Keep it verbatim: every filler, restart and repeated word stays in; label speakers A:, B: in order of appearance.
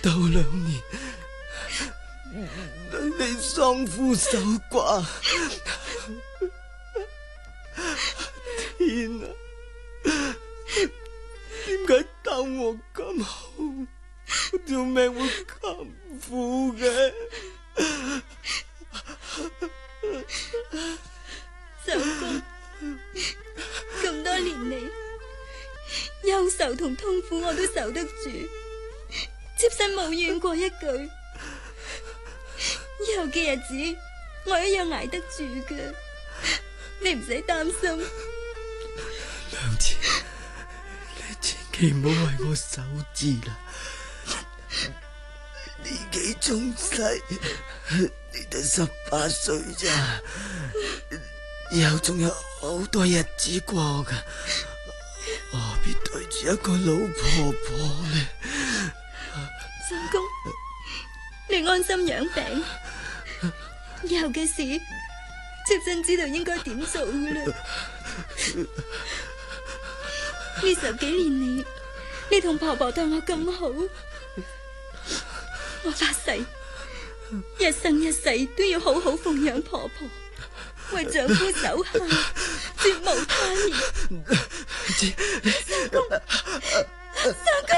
A: 到兩年，你喪夫守寡，天啊！點解逗我咁好，條命會咁苦嘅？
B: 周公，咁多年嚟，憂愁同痛苦我都受得住，妾身冇怨過一句。以後嘅日子，我一樣捱得住嘅，你唔使擔心。
A: 娘子，你千祈唔好為我守節啦！年紀仲細，你得十八歲咋，以後仲有好多日子過噶，何必對住一個老婆婆呢？
B: 相公，你安心養病，以後嘅事，妾身知道應該點做噶啦。呢十幾年嚟，你同婆婆對我咁好，我發誓，一生一世都要好好奉養婆婆，為丈夫守孝，絕無他念。相公，相公。